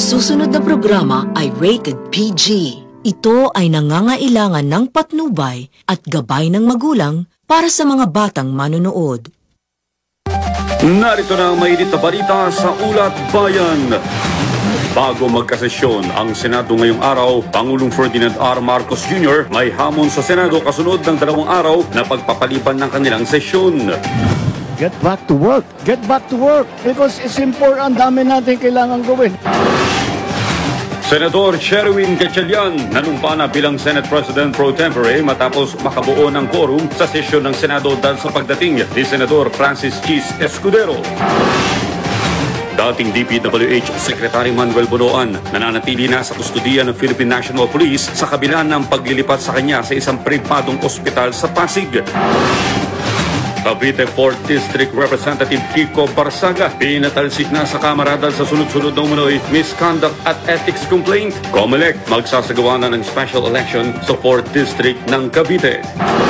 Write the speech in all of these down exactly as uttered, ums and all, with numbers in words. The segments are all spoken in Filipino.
susunod na programa ay rated P G. Ito ay nangangailangan ng patnubay at gabay ng magulang para sa mga batang manonood. Narito na ang mainit na balita sa Ulat Bayan. Bago magkasesyon ang Senado ngayong araw, Pangulong Ferdinand R. Marcos Junior may hamon sa Senado kasunod ng dalawang araw na pagpapaliban ng kanilang sesyon. Get back to work. Get back to work because it's important. Dami natin kailangan gawin. Senador Sherwin Gatchalian nanumpa na bilang Senate President pro tempore matapos makabuo ng quorum sa sesyon ng Senado dahil sa pagdating ni Senador Francis Chis Escudero. Dating D P W H Secretary Manuel Bonoan nananatili na sa kustudiya ng Philippine National Police sa kabila ng paglilipat sa kanya sa isang pribadong ospital sa Pasig. Cavite fourth District Representative Kiko Barsaga pinatalsik na sa Kamara dahil sa sunod-sunod na umano'y misconduct at ethics complaint. COMELEC magsasagawa na ng special election sa fourth District ng Cavite.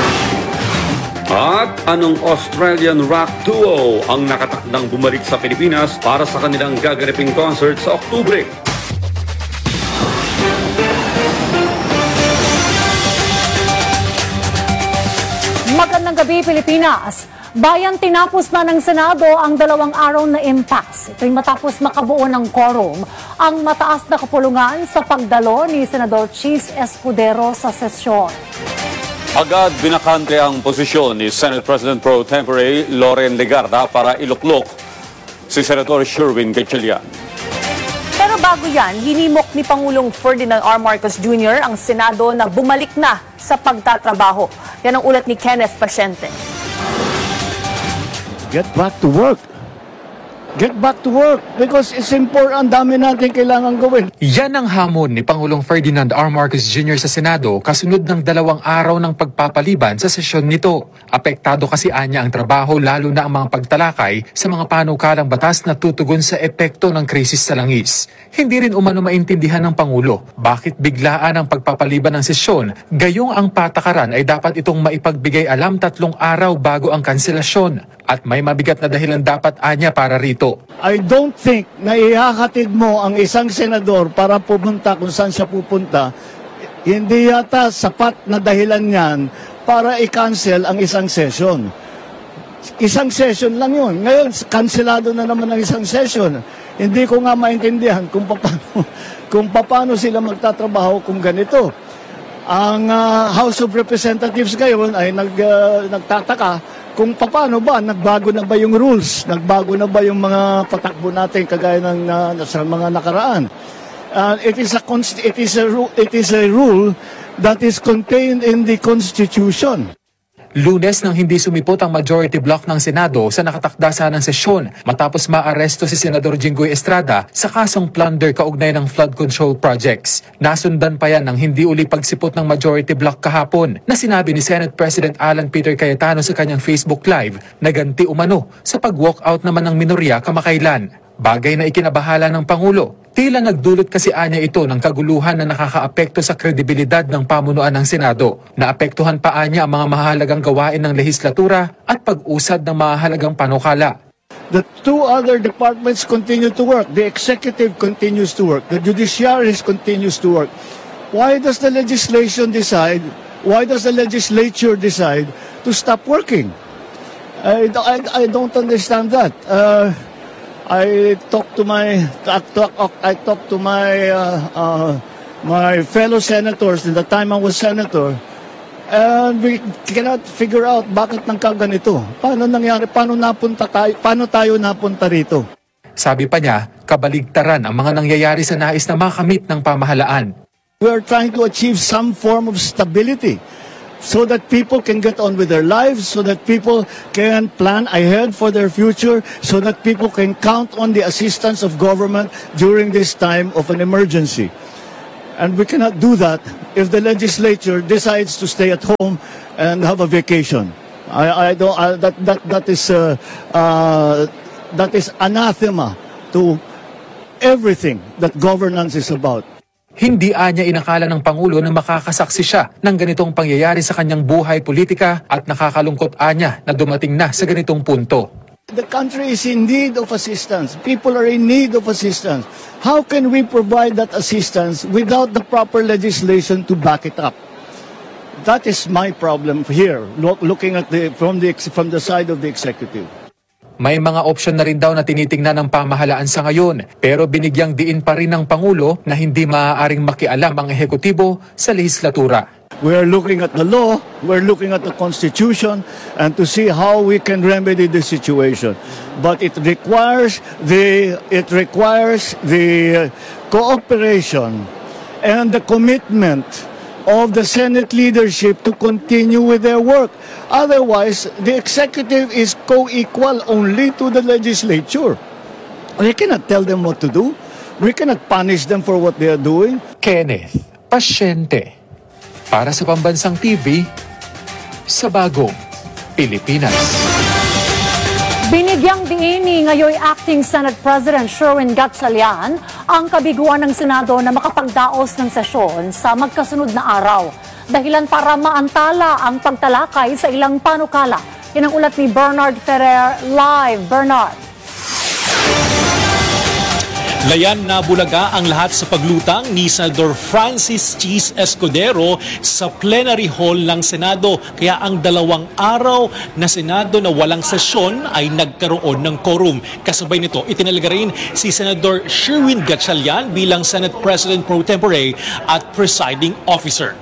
At anong Australian rock duo ang nakatakdang bumalik sa Pilipinas para sa kanilang gaganaping concert sa Oktubre? Magandang gabi, Pilipinas. Bayan tinapos na ng Senado ang dalawang araw na impasse. Ito'y matapos makabuo ng quorum ang mataas na kapulungan sa pagdalo ni Senador Chis Escudero sa sesyon. Agad binakante ang posisyon ni Senate President pro tempore Loren Legarda para iluklok si Senator Sherwin Gatchalian. Pero bago yan, hinimok ni Pangulong Ferdinand R. Marcos Junior ang Senado na bumalik na sa pagtatrabaho. Yan ang ulat ni Kenneth Pasyente. Get back to work. Get back to work because it's important. Dami natin kailangan gawin. Yan ang hamon ni Pangulong Ferdinand R. Marcos Junior sa Senado kasunod ng dalawang araw ng pagpapaliban sa sesyon nito. Apektado kasi anya ang trabaho lalo na ang mga pagtalakay sa mga panukalang batas na tutugon sa epekto ng krisis sa langis. Hindi rin umano maintindihan ng Pangulo bakit biglaan ang pagpapaliban ng sesyon, gayong ang patakaran ay dapat itong maipagbigay alam tatlong araw bago ang kanselasyon at may mabigat na dahilan dapat anya para rito. I don't think na ihahatid mo ang isang senador para pumunta kung saan siya pupunta. Hindi yata sapat na dahilan yan para i-cancel ang isang session. Isang session lang yun. Ngayon, kanselado na naman ang isang session. Hindi ko nga maintindihan kung paano, kung paano sila magtatrabaho kung ganito. Ang uh, House of Representatives ngayon ay nag, uh, nagtataka kung paano ba, nagbago na ba yung rules? Nagbago na ba yung mga patakbo natin kagaya ng uh, sa mga nakaraan? Uh, it is a const- it is a it is a rule that is contained in the Constitution. Lunes nang hindi sumipot ang majority block ng Senado sa nakatakda sanang sesyon matapos maaresto si Senador Jinggoy Estrada sa kasong plunder kaugnay ng flood control projects. Nasundan pa yan ng hindi uli pagsipot ng majority block kahapon na sinabi ni Senate President Alan Peter Cayetano sa kanyang Facebook Live na ganti umano sa pag-walkout naman ng minorya kamakailan. Bagay na ikinabahala ng Pangulo. Tila nagdulot kasi anya ito ng kaguluhan na nakakaapekto sa kredibilidad ng pamunuan ng Senado. Naapektuhan pa anya ang mga mahalagang gawain ng lehislatura at pag-usad ng mahalagang panukala. The two other departments continue to work. The executive continues to work. The judiciary continues to work. Why does the legislation decide, why does the legislature decide to stop working? I, I, I don't understand that. Uh, I talked to my I talk, I talked to my uh, uh, my fellow senators in the time I was senator, and we cannot figure out bakit nang kaganito. Paano nangyari? Paano napunta tayo? Paano tayo napunta rito? Sabi pa niya, kabaligtaran ang mga nangyayari sa nais na makamit ng pamahalaan. We are trying to achieve some form of stability, so that people can get on with their lives, so that people can plan ahead for their future, so that people can count on the assistance of government during this time of an emergency. And we cannot do that if the legislature decides to stay at home and have a vacation. I, I don't. I, that that that is uh, uh, that is anathema to everything that governance is about. Hindi anya inakala ng Pangulo na makakasaksi siya ng ganitong pangyayari sa kanyang buhay politika at nakakalungkot anya na dumating na sa ganitong punto. The country is in need of assistance. People are in need of assistance. How can we provide that assistance without the proper legislation to back it up? That is my problem here, look, looking at the from the from the side of the executive. May mga opsyon na rin daw na tinitingnan ng pamahalaan sa ngayon, pero binigyang diin pa rin ng Pangulo na hindi maaaring makialam ang ehekutibo sa lehislatura. We are looking at the law, we're looking at the Constitution, and to see how we can remedy the situation. But it requires the it requires the cooperation and the commitment of the Senate leadership to continue with their work. Otherwise, the executive is co-equal only to the legislature. We cannot tell them what to do. We cannot punish them for what they are doing. Kenneth Pasyente, para sa Pambansang T V, sa Bagong Pilipinas. Binigyang diin ni ngayoy Acting Senate President Sherwin Gatchalian ang kabiguan ng Senado na makapagdaos ng sesyon sa magkasunod na araw. Dahilan para maantala ang pagtalakay sa ilang panukala. Yan ang ulat ni Bernard Ferrer. Live, Bernard. Layan na bulaga ang lahat sa paglutang ni Senador Francis Cheese Escudero sa plenary hall ng Senado. Kaya ang dalawang araw na Senado na walang sesyon ay nagkaroon ng quorum. Kasabay nito, itinalaga rin si Senador Sherwin Gatchalian bilang Senate President Pro Tempore at Presiding Officer.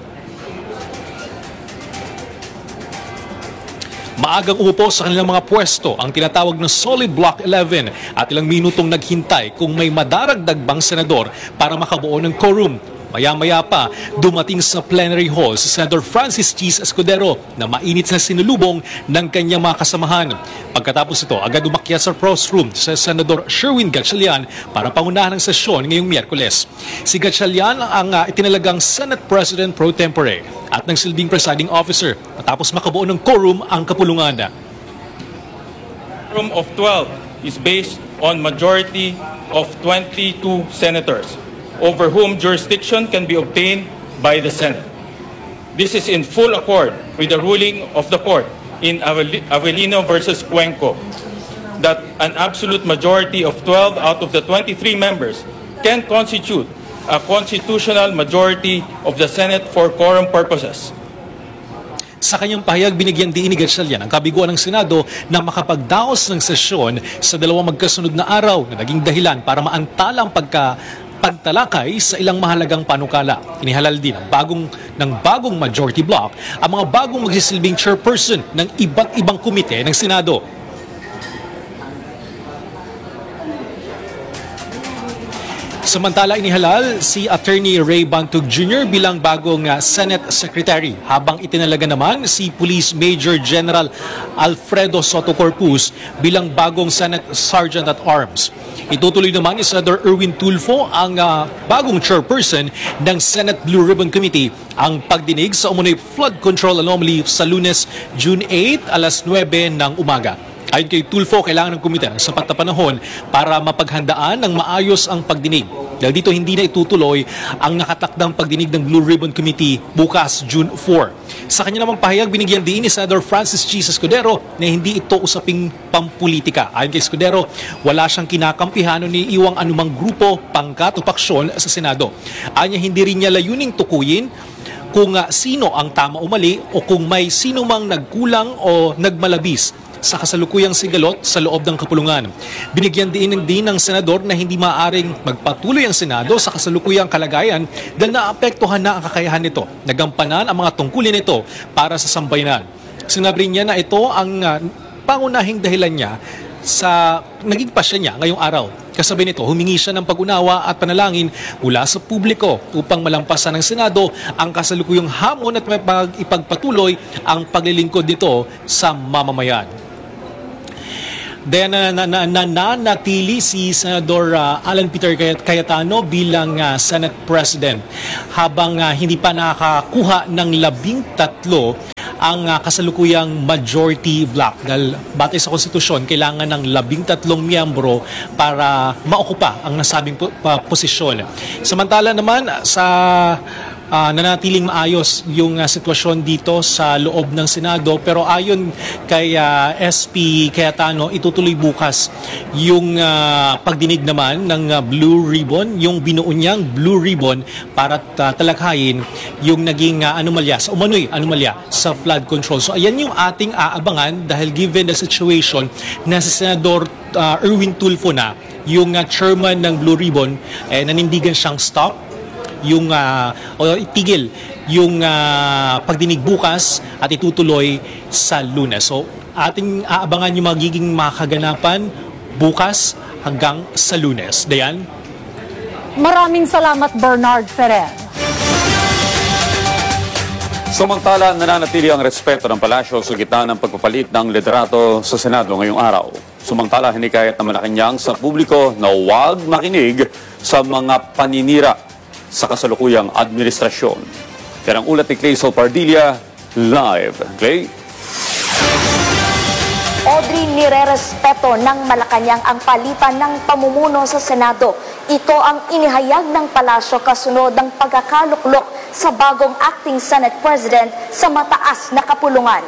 Maagang umupo sa kanilang mga pwesto ang tinatawag na Solid Block eleven at ilang minutong naghintay kung may madaragdag bang senador para makabuo ng quorum. Maya-maya pa, dumating sa plenary hall si Senator Francis Cheese Escudero na mainit na sinulubong ng kanyang mga kasamahan. Pagkatapos ito, agad umakyat sa crossroom sa Senador Sherwin Gatchalian para pangunahan ng sesyon ngayong Miyerkules. Si Gatchalian ang uh, itinalagang Senate President Pro Tempore at nagsilbing presiding officer matapos makabuo ng quorum ang kapulungan. Quorum of twelve is based on majority of twenty-two senators, over whom jurisdiction can be obtained by the Senate. This is in full accord with the ruling of the court in Avellino versus Cuenco that an absolute majority of twelve out of the twenty-three members can constitute a constitutional majority of the Senate for quorum purposes. Sa kanyang pahayag, binigyan din ni Gatchalian ang kabiguan ng Senado na makapagdaos ng sesyon sa dalawang magkasunod na araw na naging dahilan para maantala ang pagka pagtalakay sa ilang mahalagang panukala. Inihalal din ng bagong, ng bagong majority block ang mga bagong magsisilbing chairperson ng iba't ibang komite ng Senado. Samantala, inihalal si Attorney Ray Bantug Junior bilang bagong uh, Senate Secretary, habang itinalaga naman si Police Major General Alfredo Soto Corpus bilang bagong Senate Sergeant at Arms. Itutuloy naman ni Senator Erwin Tulfo ang uh, bagong chairperson ng Senate Blue Ribbon Committee ang pagdinig sa umunoy flood control anomaly sa Lunes, June eighth, alas nuwebe ng umaga. Ayon kay Tulfo, kailangan ng komite ng sapat na panahon para mapaghandaan ng maayos ang pagdinig. Dahil dito hindi na itutuloy ang nakatakdang pagdinig ng Blue Ribbon Committee bukas, June fourth. Sa kanya namang pahayag, binigyan din ni Senator Francis Cheese Escudero na hindi ito usaping pampolitika. Ayon kay Escudero, wala siyang kinakampihan o niiwang anumang grupo, pangkat o paksyon sa Senado. Anya, hindi rin niya layuning tukuyin kung uh, sino ang tama o mali o kung may sino mang nagkulang o nagmalabis sa kasalukuyang sigalot sa loob ng kapulungan. Binigyan din din ng senador na hindi maaaring magpatuloy ang Senado sa kasalukuyang kalagayan dahil naapektuhan na ang kakayahan nito. Nagampanan ang mga tungkulin nito para sa sambayanan. Sinabi niya na ito ang uh, pangunahing dahilan niya sa naging pasya niya ngayong araw. Kasabay nito, humingi siya ng pag-unawa at panalangin mula sa publiko upang malampasan ng Senado ang kasalukuyang hamon at ipagpatuloy ang paglilingkod nito sa mamamayan. Then nananatili si Senador uh, Alan Peter Cayetano bilang uh, Senate President habang uh, hindi pa nakakakuha ng labing tatlo ang uh, kasalukuyang majority block. Dahil batay sa konstitusyon, kailangan ng labing tatlong miyembro para maokupa ang nasabing po, uh, posisyon. Samantala naman sa uh, nanatiling maayos yung uh, sitwasyon dito sa loob ng Senado. Pero ayon kay uh, S P Cayetano, itutuloy bukas yung uh, pagdinig naman ng uh, Blue Ribbon, yung binuo niyang Blue Ribbon para uh, talakhayin yung naging uh, anomalya, sa umano'y anomalya sa flood control. So ayan yung ating aabangan dahil given the situation na si Senador uh, Erwin Tulfo na yung uh, chairman ng Blue Ribbon, eh, nanindigan siyang stop yung uh, o itigil yung uh, pagdinig bukas at itutuloy sa Lunes. So ating aabangan yung magiging makaganapan bukas hanggang sa Lunes. Dayan? Maraming salamat, Bernard Ferrer. Samantala, nananatili ang respeto ng palasyo sa gitna ng pagpapalit ng liderato sa Senado ngayong araw. Sumantala, hinikayat ng Malacanang sa publiko na huwag makinig sa mga paninira sa kasalukuyang administrasyon. Yan ang ulat ni Clay Sopardilla, live. Clay? Audrey, nirerespeto ng Malacanang ang palitan ng pamumuno sa Senado. Ito ang inihayag ng palasyo kasunod ng pagkakaluklok sa bagong acting Senate President sa mataas na kapulungan.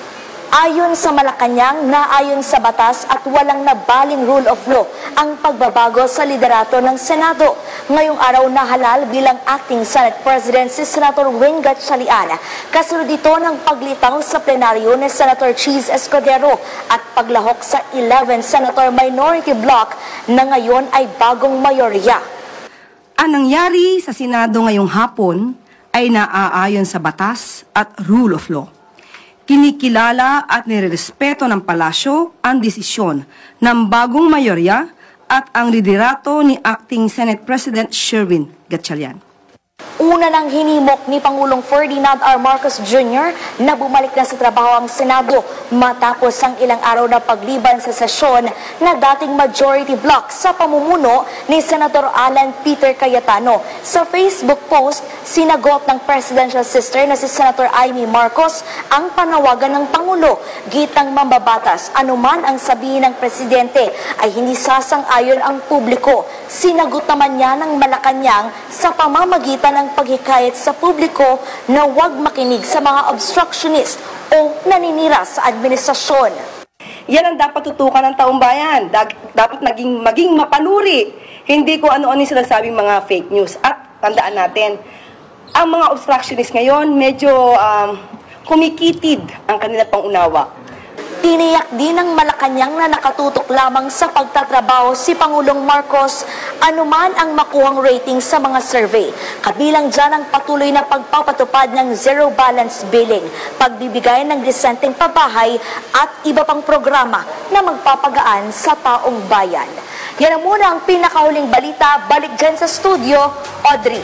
Ayon sa Malacanang, naayon sa batas at walang nabaling rule of law ang pagbabago sa liderato ng Senado. Ngayong araw nahalal bilang acting Senate President si Senator Wing Gatchalian. Kasunod ito ng paglitaw sa plenaryo ni Senator Cheese Escudero at paglahok sa eleven Senator Minority Bloc na ngayon ay bagong mayorya. Ang nangyari sa Senado ngayong hapon ay naaayon sa batas at rule of law. Kinikilala at nirerespeto ng palasyo ang desisyon ng bagong mayorya at ang liderato ni Acting Senate President Sherwin Gatchalian. Una nang hinimok ni Pangulong Ferdinand R. Marcos Junior na bumalik na sa trabaho ang Senado matapos ang ilang araw na pagliban sa sesyon na dating majority bloc sa pamumuno ni Senator Alan Peter Cayetano. Sa Facebook post, sinagot ng presidential sister na si Senator Amy Marcos ang panawagan ng Pangulo. Gitang mambabatas, anuman ang sabihin ng presidente ay hindi sasang-ayon ang publiko. Sinagot naman niya ng Malacanang sa pamamagitan ng paghikayat sa publiko na huwag makinig sa mga obstructionist o naninira sa administrasyon. Yan ang dapat tutukan ng taong bayan. Dapat naging, maging mapanuri. Hindi ko ano-ano yung sinasabing mga fake news. At tandaan natin, ang mga obstructionist ngayon medyo um, kumikitid ang kanilang pangunawa. Tiniyak din ng Malacanang na nakatutok lamang sa pagtatrabaho si Pangulong Marcos anuman ang makuhang rating sa mga survey. Kabilang dyan ang patuloy na pagpapatupad ng zero balance billing, pagbibigay ng disenteng pabahay at iba pang programa na magpapagaan sa taong bayan. Yan ang muna ang pinakahuling balita. Balik dyan sa studio, Audrey.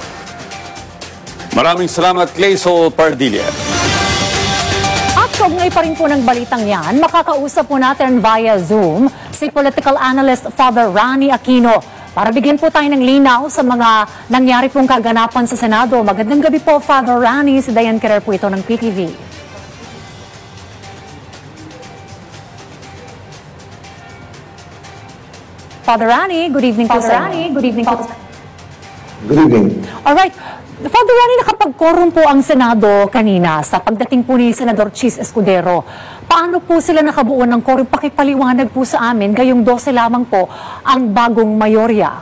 Maraming salamat, Clay Sopardilla. Kaugnay pa rin po ng balitang yan, makakausap po natin via Zoom si political analyst Father Rani Aquino para bigyan po tayo ng linaw sa mga nangyari pong kaganapan sa Senado. Magandang gabi po, Father Rani. Si Diane Kerer po ito ng P T V. Father Rani, good evening po, Father Rani, good evening po. Good evening. Alright. Father Rani, nakapag-quorum po ang Senado kanina sa pagdating po ni Senador Cheese Escudero. Paano po sila nakabuo ng quorum? Pakipaliwanag po sa amin, gayong dose lamang po ang bagong mayorya.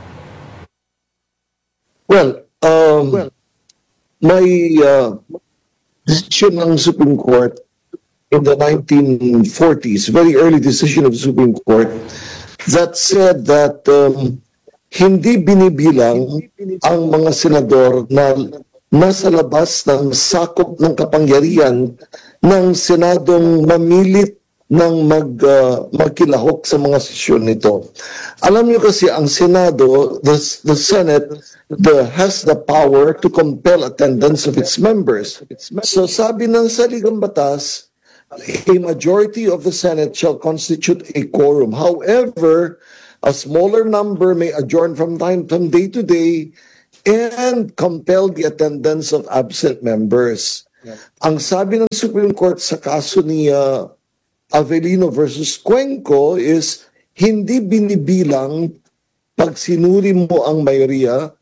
Well, um, well may uh, decision ng Supreme Court in the nineteen forties, very early decision of the Supreme Court, that said that um, hindi binibilang ang mga senador na nasa labas ng sakop ng kapangyarihan ng Senadong mamilit ng mag, uh, magkilahok sa mga sesyon nito. Alam niyo kasi ang Senado, the, the Senate, the, has the power to compel attendance of its members. So sabi ng saligang batas, a majority of the Senate shall constitute a quorum. However, a smaller number may adjourn from time from day to day and compel the attendance of absent members. Yeah. Ang sabi ng Supreme Court sa kaso ni uh, Avellino versus Cuenco is hindi binibilang pag sinuri mo ang mayorya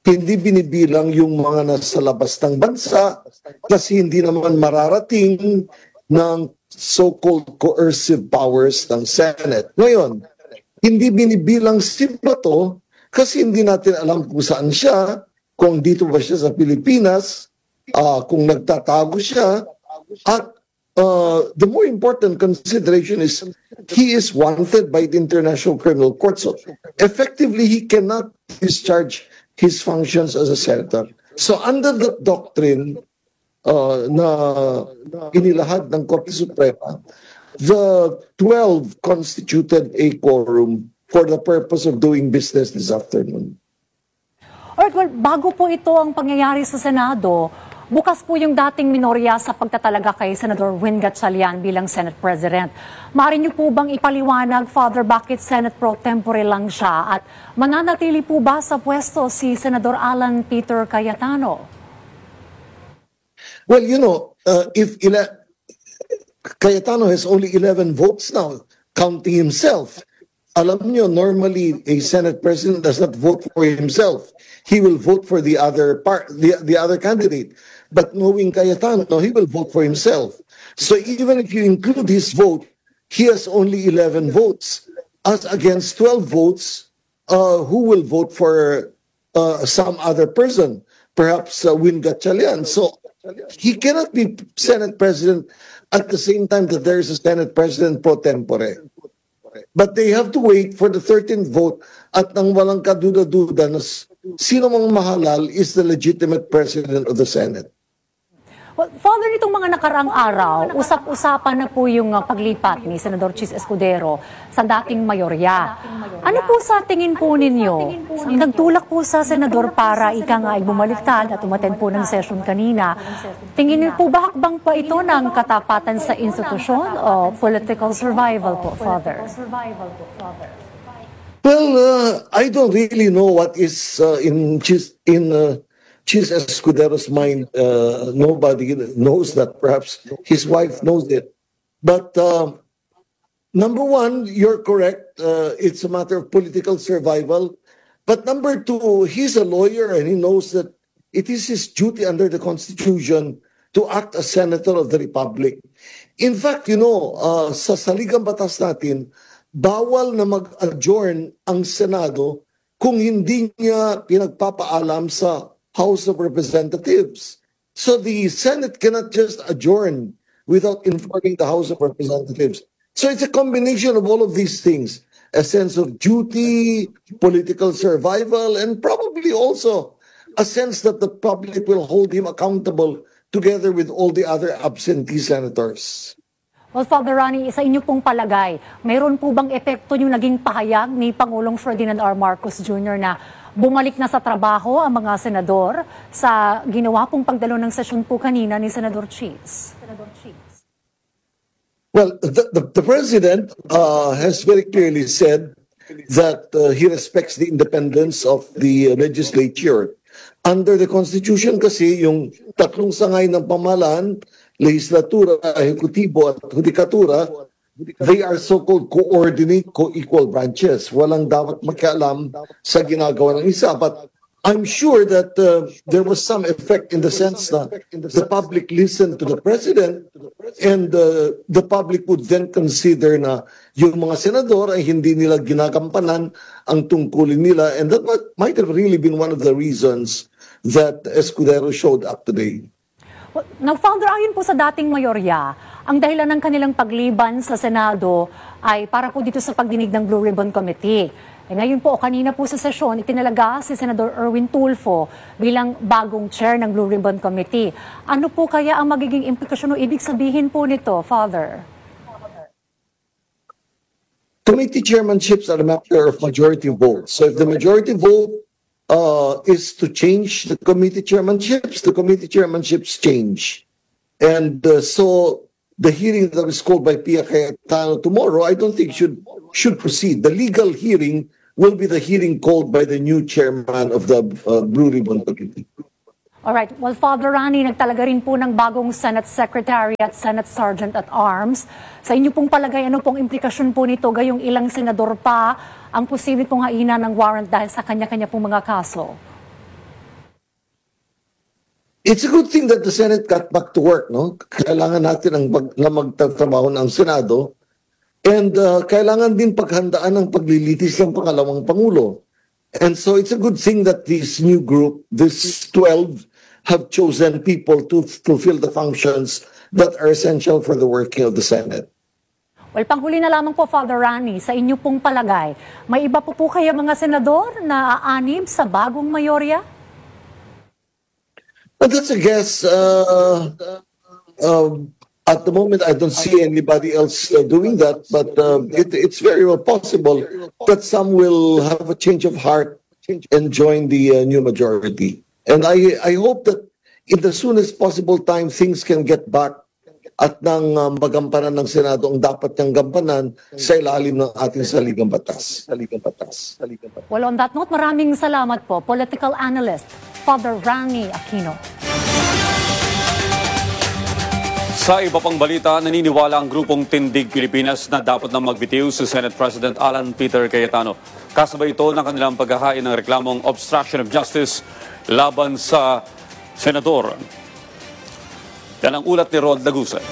hindi binibilang yung mga nasa labas ng bansa kasi hindi naman mararating ng so-called coercive powers ng Senate. Ngayon, hindi binibilang si Bato kasi hindi natin alam kung saan siya, kung dito ba siya sa Pilipinas, uh, kung nagtatago siya, at uh, the more important consideration is he is wanted by the International Criminal Court. So effectively, he cannot discharge his functions as a senator. So under the doctrine uh, na inilahad ng Korte Suprema, the twelve constituted a quorum for the purpose of doing business this afternoon. Alright, well, bago po ito ang pangyayari sa Senado, bukas po yung dating minorya sa pagtatalaga kay Senador Win Gatchalian bilang Senate President. Maaari niyo po bang ipaliwanag, Father, bakit Senate Pro Tempore lang siya at mananatili po ba sa pwesto si Senador Alan Peter Cayetano? Well, you know, uh, if ele- Cayetano has only eleven votes now, counting himself. Alam niyo, normally a Senate President does not vote for himself. He will vote for the other part, the, the other candidate. But knowing Cayetano, he will vote for himself. So even if you include his vote, he has only eleven votes. As against twelve votes, uh, who will vote for uh, some other person? Perhaps uh, Win Gatchalian. So he cannot be Senate President at the same time that there is a Senate President pro tempore. But they have to wait for the thirteenth vote at nang walang kaduda-duda na sino mang mahalal is the legitimate President of the Senate. Well, Father, nitong mga nakaraang araw, usap-usapan na po yung uh, paglipat ni Senador Chis Escudero sa dating mayorya. Ano po sa tingin po ninyo? Nagtulak po sa Senador para ika nga ay bumaliktad at umattend po ng session kanina. Tingin niyo po ba hakbang pa ito ng katapatan sa institusyon o political survival po, Father? Well, uh, I don't really know what is uh, in Chis in uh, Chis Escudero's mind. Uh, nobody knows that. Perhaps his wife knows it. But uh, number one, you're correct. Uh, it's a matter of political survival. But number two, he's a lawyer and he knows that it is his duty under the Constitution to act as Senator of the Republic. In fact, you know, uh, sa saligang batas natin, bawal na mag-adjourn ang Senado kung hindi niya pinagpapaalam sa House of Representatives. So the Senate cannot just adjourn without informing the House of Representatives. So it's a combination of all of these things. A sense of duty, political survival, and probably also a sense that the public will hold him accountable together with all the other absentee senators. Well, Father Ronnie, sa inyo pong palagay, mayroon po bang epekto yung naging pahayag ni Pangulong Ferdinand R. Marcos Junior na bumalik na sa trabaho ang mga senador sa ginawa pong pagdalo ng sesyon po kanina ni Senador Chis? Senador Chis. Well, the, the, the President uh, has very clearly said that uh, he respects the independence of the legislature. Under the Constitution kasi, yung tatlong sangay ng pamahalaan, legislatura, ehekutibo at judikatura, they are so-called coordinate, co-equal branches. Walang dapat makialam sa ginagawa ng isa. But I'm sure that uh, there was some effect in the sense that the public listened to the President and uh, the public would then consider na yung mga senador ay hindi nila ginagampanan ang tungkulin nila. And that might have really been one of the reasons that Escudero showed up today. Well, now, Founder, ayon po sa dating mayorya, ang dahilan ng kanilang pagliban sa Senado ay para po dito sa pagdinig ng Blue Ribbon Committee. E ngayon po, kanina po sa sesyon, itinalaga si Senador Erwin Tulfo bilang bagong chair ng Blue Ribbon Committee. Ano po kaya ang magiging implikasyon o ibig sabihin po nito, Father? Committee chairmanships are a matter of majority vote. So if the majority vote Uh, is to change the committee chairmanships, the committee chairmanships change. And uh, so the hearing that is called by Pia Cayetano tomorrow, I don't think should should proceed. The legal hearing will be the hearing called by the new chairman of the uh, Blue Ribbon Committee. Alright, well, Father Ronnie, nagtalaga rin po ng bagong Senate Secretary at Senate Sergeant at Arms. Sa inyo pong palagay, ano pong implikasyon po nito gayong ilang senador pa ang posibleng pong haina ng warrant dahil sa kanya-kanya pong mga kaso? It's a good thing that the Senate got back to work, no? Kailangan natin ang pag, na magtatrabaho ng Senado. And uh, kailangan din paghandaan ng paglilitis ng pangalawang Pangulo. And so it's a good thing that this new group, this twelve, have chosen people to fulfill the functions that are essential for the working of the Senate. Well, panghuli na lamang po, Father Rani, sa inyo pong palagay, may iba po po kayo mga senador na aanib sa bagong mayorya? But that's a guess. Uh, uh, at the moment, I don't see anybody else uh, doing that, but uh, it, it's very well possible that some will have a change of heart and join the uh, new majority. And I, I hope that in the soonest possible time, things can get back at nang uh, magampanan ng Senado ang dapat niyang gampanan sa ilalim ng ating saligang batas. Saligang batas. Saligang batas. Well, on that note, maraming salamat po, political analyst Father Rani Aquino. Sa iba pang balita, naniniwala ang grupong Tindig Pilipinas na dapat na magbitiw si Senate President Alan Peter Cayetano. Kasabay ito ng kanilang paghahain ng reklamong obstruction of justice laban sa senador. Yan ang ulat ni Rod Lagusan.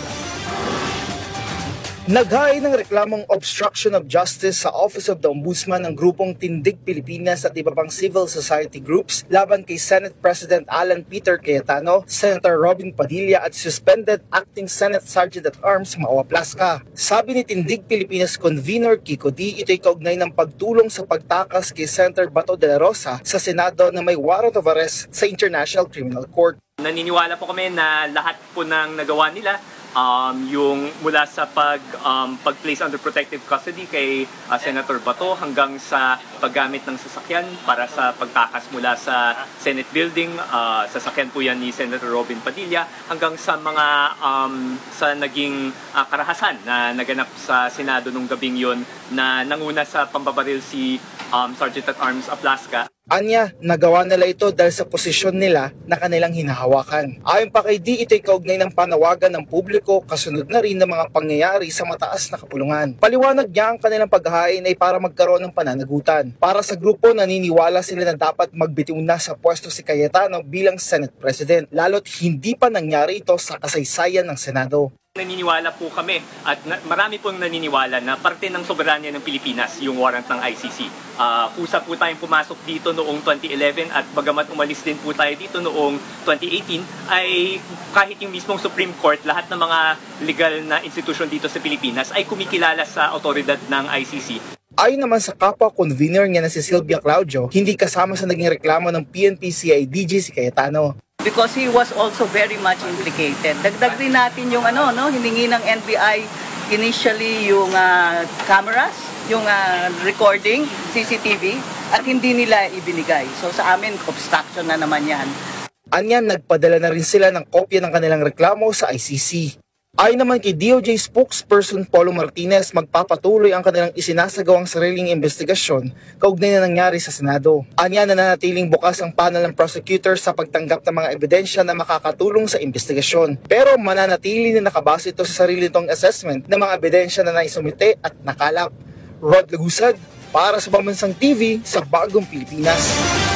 Naghain ng reklamong obstruction of justice sa Office of the Ombudsman ng grupong Tindig Pilipinas at iba pang civil society groups laban kay Senate President Alan Peter Cayetano, Senator Robin Padilla at suspended Acting Senate Sergeant-at-Arms Maua Plasca. Sabi ni Tindig Pilipinas Convener Kiko D, ito'y kaugnay ng pagtulong sa pagtakas kay Senator Bato de la Rosa sa Senado na may warrant of arrest sa International Criminal Court. Naniniwala po kami na lahat po ng nagawa nila, Um, yung mula sa pag, um, pag-place under protective custody kay uh, Senator Bato hanggang sa paggamit ng sasakyan para sa pagtakas mula sa Senate building, uh, sasakyan po yan ni Senator Robin Padilla, hanggang sa mga um, sa naging uh, karahasan na naganap sa Senado nung gabing yon na nanguna sa pambabaril si um, Sergeant-at-Arms Aplasca. Anya, nagawa nila ito dahil sa posisyon nila na kanilang hinahawakan. Ayon pa kay D, ito'y kaugnay ng panawagan ng publiko kasunod na rin ng mga pangyayari sa mataas na kapulungan. Paliwanag niya ang kanilang paghahain ay para magkaroon ng pananagutan. Para sa grupo, naniniwala sila na dapat magbitiw na sa pwesto si Cayetano bilang Senate President, lalo't hindi pa nangyari ito sa kasaysayan ng Senado. Naniniwala po kami at na, marami pong naniniwala na parte ng soberanya ng Pilipinas yung warrant ng I C C. Uh, kusa po tayong pumasok dito noong twenty eleven at bagamat umalis din po tayo dito noong twenty eighteen ay kahit yung mismong Supreme Court, lahat ng mga legal na institusyon dito sa Pilipinas ay kumikilala sa otoridad ng I C C. Ayon naman sa kapwa convener niya na si Sylvia Claudio, hindi kasama sa naging reklamo ng P N P C I D G si Cayetano. Because he was also very much implicated. Dagdag din natin yung ano, no, hiningi ng N B I initially yung uh, cameras, yung uh, recording, C C T V, at hindi nila ibinigay. So sa amin, obstruction na naman yan. Anya, nagpadala na rin sila ng kopya ng kanilang reklamo sa I C C. Ayon naman kay D O J spokesperson Paulo Martinez, magpapatuloy ang kanilang isinasagawang sariling investigasyon kaugnay na nangyari sa Senado. Anya, nananatiling bukas ang panel ng prosecutor sa pagtanggap ng mga ebidensya na makakatulong sa investigasyon. Pero mananatili na nakabase ito sa sarili nitong assessment ng mga ebidensya na naisumite at nakalap. Rod Lagusad, para sa Pambansang T V sa Bagong Pilipinas.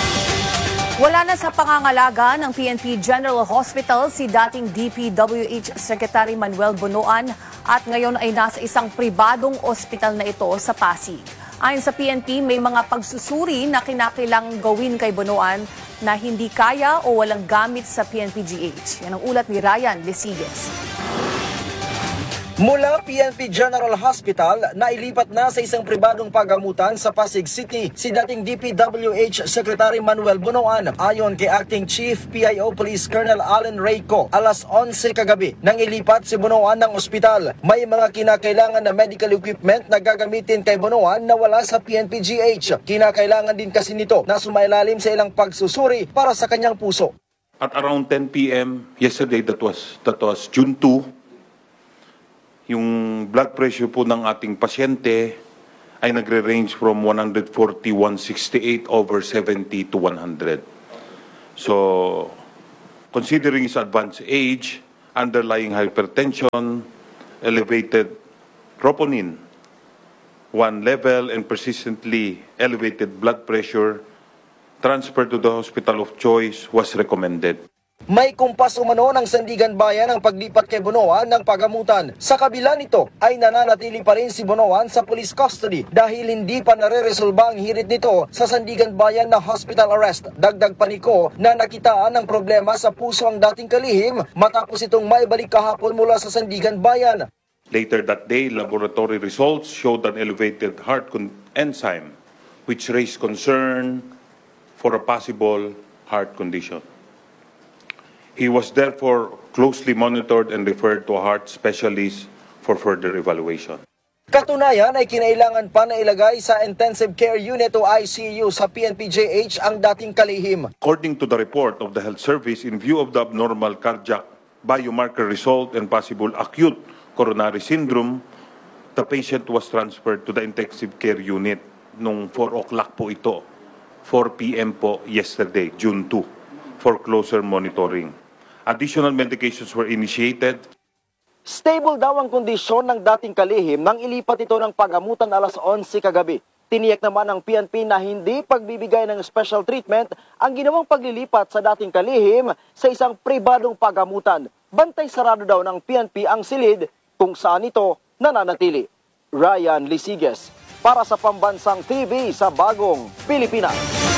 Wala na sa pangangalaga ng P N P General Hospital si dating D P W H Secretary Manuel Bonoan at ngayon ay nasa isang pribadong ospital na ito sa Pasig. Ayon sa P N P, may mga pagsusuri na kinakailang gawin kay Bonoan na hindi kaya o walang gamit sa P N P G H. Yan ang ulat ni Ryan Lesigues. Mula P N P General Hospital, nailipat na sa isang pribadong pagamutan sa Pasig City si dating D P W H Secretary Manuel Bonoan. Ayon kay Acting Chief P I O Police Colonel Allen Reyco, alas onse kagabi nang ilipat si Bonoan ng ospital. May mga kinakailangan na medical equipment na gagamitin kay Bonoan na wala sa P N P G H. Kinakailangan din kasi nito na sumailalim sa ilang pagsusuri para sa kanyang puso. At around ten p m yesterday, that was, that was June second, yung blood pressure po ng ating pasyente ay nagre-range from one forty, one sixty-eight over seventy to one hundred. So, considering his advanced age, underlying hypertension, elevated troponin, one level, and persistently elevated blood pressure, transfer to the hospital of choice was recommended. May kumpas umano ng Sandigan Bayan ang paglipat kay Bunoan ng pagamutan. Sa kabila nito ay nananatili pa rin si Bunoan sa police custody dahil hindi pa nare-resolba ang hirit nito sa Sandigan Bayan na hospital arrest. Dagdag paniko na nakitaan ng problema sa puso ang dating kalihim matapos itong maibalik kahapon mula sa Sandigan Bayan. Later that day, laboratory results showed an elevated heart con- enzyme which raised concern for a possible heart condition. He was therefore closely monitored and referred to a heart specialist for further evaluation. Katunayan ay kinailangan pa na ilagay sa intensive care unit o I C U sa P N P J H ang dating kalihim. According to the report of the health service, in view of the abnormal cardiac biomarker result and possible acute coronary syndrome, the patient was transferred to the intensive care unit nung four o'clock po ito, four p m po yesterday, June second, for closer monitoring. Additional medications were initiated. Stable daw ang kondisyon ng dating kalihim nang ilipat ito ng pagamutan alas onse kagabi. Tiniyak naman ng P N P na hindi pagbibigay ng special treatment ang ginawang paglilipat sa dating kalihim sa isang pribadong pagamutan. Bantay sarado daw ng P N P ang silid kung saan ito nananatili. Ryan Lisiges para sa Pambansang T V sa Bagong Pilipinas.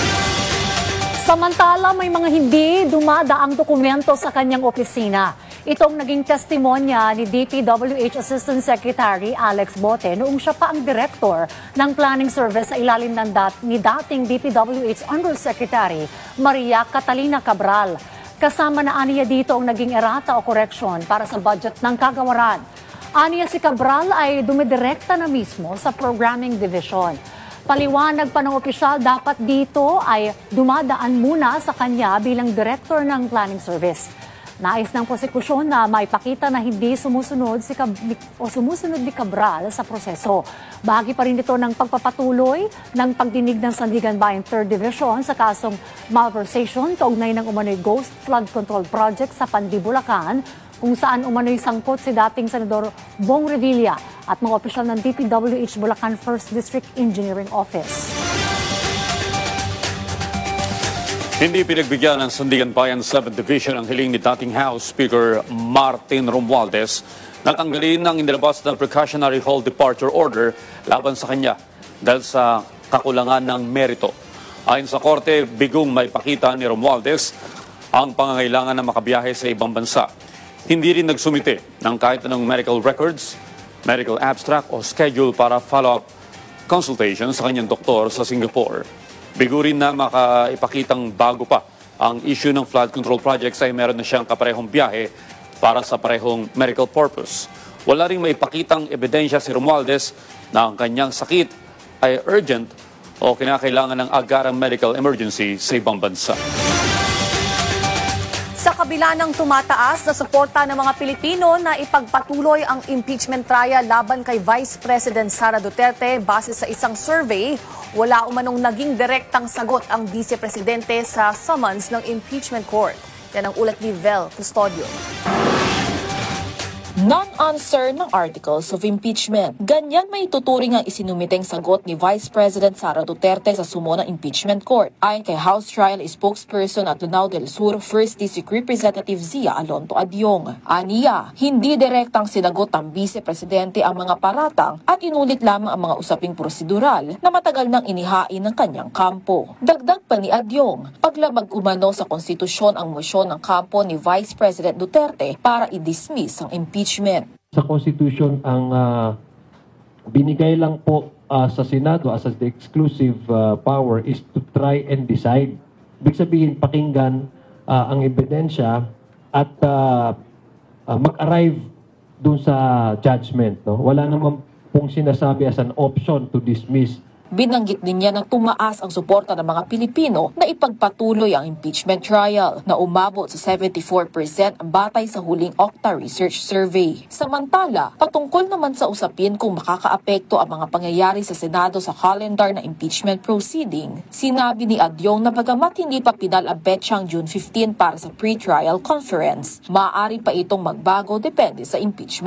Samantala, may mga hindi dumadaang dokumento sa kanyang opisina. Itong naging testimonya ni D P W H Assistant Secretary Alex Bote noong siya pa ang director ng Planning Service sa ilalim ng dat ni dating D P W H Undersecretary Maria Catalina Cabral. Kasama na aniya dito ang naging errata o correction para sa budget ng kagawaran. Aniya si Cabral ay dumidirekta na mismo sa Programming Division. Paliwanag pa ng opisyal, dapat dito ay dumadaan muna sa kanya bilang director ng Planning Service. Nais ng prosekusyon na maipakita na hindi sumusunod si Cab- o sumusunod ni Cabral sa proseso. Bahagi pa rin ito ng pagpapatuloy ng pagdinig ng Sandigan Bayan third Division sa kasong malversation kaugnay ng umano'y Ghost Flood Control Project sa Pandi, Bulacan, kung saan umano'y sangkot si dating Senador Bong Revilla at mga opisyal ng D P W H Bulacan first District Engineering Office. Hindi pinagbigyan ng Sandigan Bayan seventh Division ang hiling ni dating House Speaker Martin Romualdez na tanggalin ang inilabas na precautionary hold departure order laban sa kanya dahil sa kakulangan ng merito. Ayon sa korte, bigong may pakita ni Romualdez ang pangangailangan na makabiyahe sa ibang bansa. Hindi rin nagsumite ng kahit anong medical records, medical abstract o schedule para follow-up consultation sa kanyang doktor sa Singapore. Bigo rin na makaipakitang bago pa ang issue ng flood control projects ay meron na siyang kaparehong biyahe para sa parehong medical purpose. Wala rin maipakitang ebidensya si Romualdez na ang kanyang sakit ay urgent o kinakailangan ng agarang medical emergency sa ibang bansa. Sa kabila ng tumataas na suporta ng mga Pilipino na ipagpatuloy ang impeachment trial laban kay Vice President Sara Duterte base sa isang survey, wala umanong naging direktang sagot ang Vice Presidente sa summons ng impeachment court. Yan ang ulat ni Vel Custodio. Non-answer ng articles of impeachment. Ganyan may tuturing ang isinumiteng sagot ni Vice President Sara Duterte sa sumo ng impeachment court. Ayon kay House Trial spokesperson at Lanao del Sur first District Representative Zia Alonto Adyong. Aniya, hindi direktang sinagot ng Vice Presidente ang mga paratang at inulit lamang ang mga usaping prosedural na matagal nang inihain ng kanyang kampo. Dagdag pa ni Adyong, paglabag umano sa konstitusyon ang mosyon ng kampo ni Vice President Duterte para i-dismiss ang impeachment. Sa Constitution, ang uh, binigay lang po uh, sa Senado as the exclusive uh, power is to try and decide. Ibig sabihin, pakinggan uh, ang ebidensya at uh, uh, mag-arrive dun sa judgment. No? Wala naman pong sinasabi as an option to dismiss. Binanggit din niya na tumaas ang suporta ng mga Pilipino na ipagpatuloy ang impeachment trial na umabot sa seventy-four percent batay sa huling Okta Research Survey. Samantala, patungkol naman sa usapin kung makakaapekto ang mga pangyayari sa Senado sa calendar na impeachment proceeding, sinabi ni Adyong na bagamat hindi pa pinal ang petsang June fifteenth para sa pre-trial conference, maaari pa itong magbago depende sa impeachment